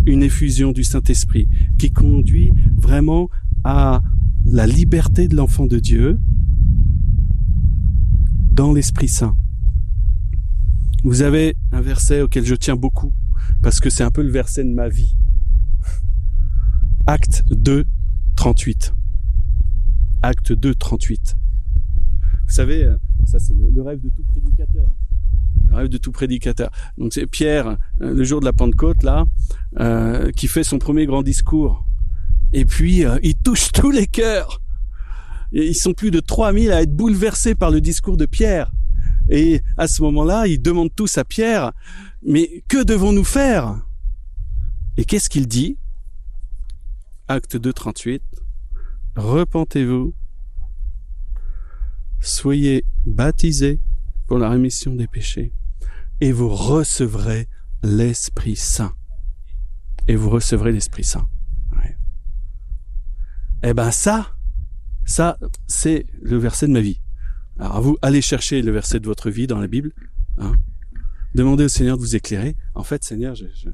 une effusion du Saint-Esprit qui conduit vraiment à la liberté de l'enfant de Dieu dans l'Esprit Saint. Vous avez un verset auquel je tiens beaucoup, parce que c'est un peu le verset de ma vie. Acte 2, 38. Acte 2, 38. Vous savez, ça c'est le rêve de tout prédicateur. Le rêve de tout prédicateur. Donc c'est Pierre, le jour de la Pentecôte, là, qui fait son premier grand discours. Et puis, il touche tous les cœurs. Et ils sont plus de 3000 à être bouleversés par le discours de Pierre. Et à ce moment-là, ils demandent tous à Pierre, mais que devons-nous faire? Et qu'est-ce qu'il dit? Acte 2, 38. Repentez-vous, soyez baptisés pour la rémission des péchés, et vous recevrez l'Esprit Saint. Et vous recevrez l'Esprit Saint. Ouais. Eh ben ça, c'est le verset de ma vie. Alors vous, allez chercher le verset de votre vie dans la Bible. Hein. Demandez au Seigneur de vous éclairer. En fait, Seigneur,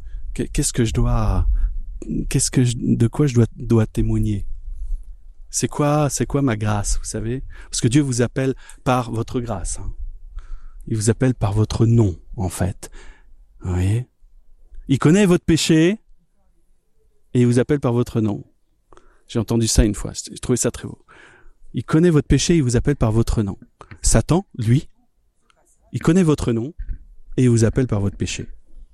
de quoi je dois témoigner? C'est quoi ma grâce, vous savez? Parce que Dieu vous appelle par votre grâce. Hein. Il vous appelle par votre nom, en fait. Vous voyez? Il connaît votre péché et il vous appelle par votre nom. J'ai entendu ça une fois, j'ai trouvé ça très beau. Il connaît votre péché et il vous appelle par votre nom. Satan, lui, il connaît votre nom et il vous appelle par votre péché.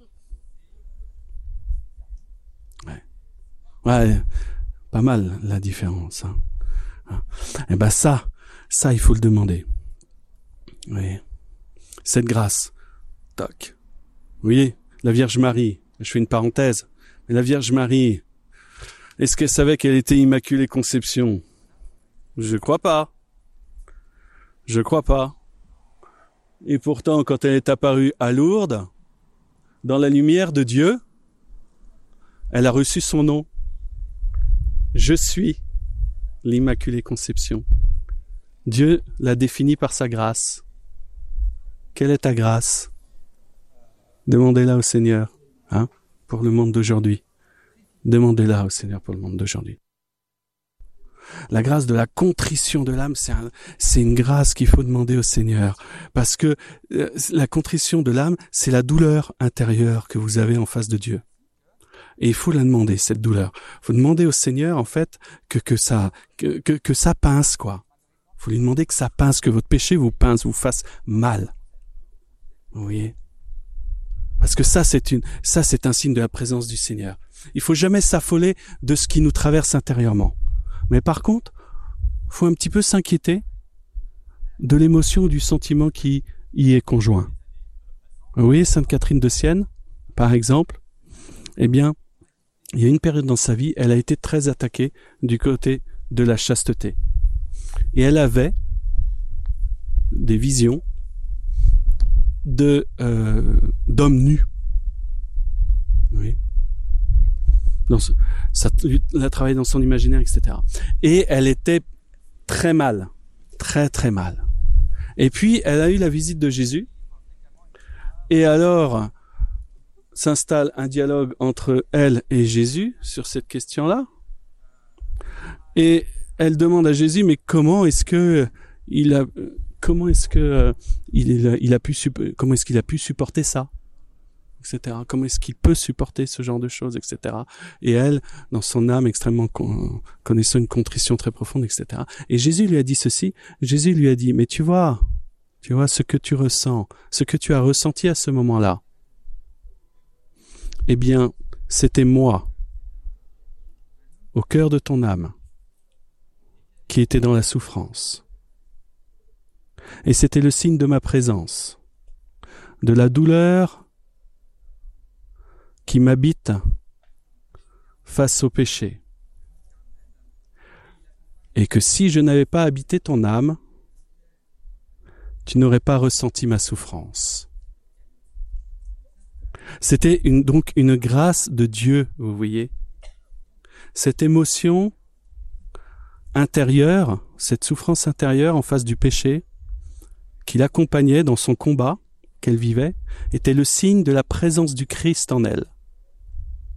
Ouais, pas mal la différence. Hein. Et ben ça, il faut le demander. Oui. Cette grâce, toc. Vous voyez, la Vierge Marie, je fais une parenthèse, mais la Vierge Marie, est-ce qu'elle savait qu'elle était Immaculée Conception? Je crois pas. Je crois pas. Et pourtant, quand elle est apparue à Lourdes, dans la lumière de Dieu, elle a reçu son nom. Je suis l'Immaculée Conception. Dieu l'a définie par sa grâce. Quelle est ta grâce? Demandez-la au Seigneur, hein, pour le monde d'aujourd'hui. Demandez-la au Seigneur pour le monde d'aujourd'hui. La grâce de la contrition de l'âme, c'est une grâce qu'il faut demander au Seigneur. Parce que la contrition de l'âme, c'est la douleur intérieure que vous avez en face de Dieu. Et il faut la demander, cette douleur. Il faut demander au Seigneur, en fait, que ça pince, quoi. Il faut lui demander que ça pince, que votre péché vous pince, vous fasse mal. Vous voyez? Parce que ça, c'est un signe de la présence du Seigneur. Il faut jamais s'affoler de ce qui nous traverse intérieurement. Mais par contre, il faut un petit peu s'inquiéter de l'émotion ou du sentiment qui y est conjoint. Vous voyez, Sainte Catherine de Sienne, par exemple, eh bien, il y a une période dans sa vie, elle a été très attaquée du côté de la chasteté. Et elle avait des visions d'hommes nus. Oui. Elle a travaillé dans son imaginaire, etc. Et elle était très mal, très très mal. Et puis, elle a eu la visite de Jésus. Et alors, s'installe un dialogue entre elle et Jésus sur cette question-là. Et elle demande à Jésus, mais comment est-ce qu'il a pu supporter ça, etc. Comment est-ce qu'il peut supporter ce genre de choses, etc. Et elle, dans son âme extrêmement connaissant une contrition très profonde, etc. Et Jésus lui a dit ceci. Jésus lui a dit, mais tu vois ce que tu ressens, ce que tu as ressenti à ce moment-là. Eh bien, c'était moi, au cœur de ton âme, qui était dans la souffrance. Et c'était le signe de ma présence, de la douleur qui m'habite face au péché. Et que si je n'avais pas habité ton âme, tu n'aurais pas ressenti ma souffrance. C'était donc une grâce de Dieu, vous voyez. Cette émotion intérieure, cette souffrance intérieure en face du péché, qui l'accompagnait dans son combat qu'elle vivait, était le signe de la présence du Christ en elle.